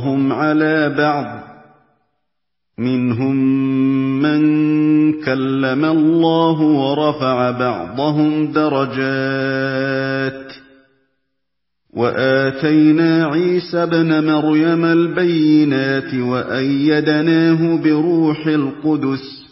بَعْضُهُمْ عَلَىٰ بَعْضٍ ۚ مِّنْهُم مَّن كَلَّمَ اللَّهُ وَرَفَعَ بَعْضَهُمْ دَرَجَاتٍ ۚ وَآتَيْنَا عِيسَى ابْنَ مَرْيَمَ الْبَيِّنَاتِ وَأَيَّدْنَاهُ بِرُوحِ الْقُدُسِ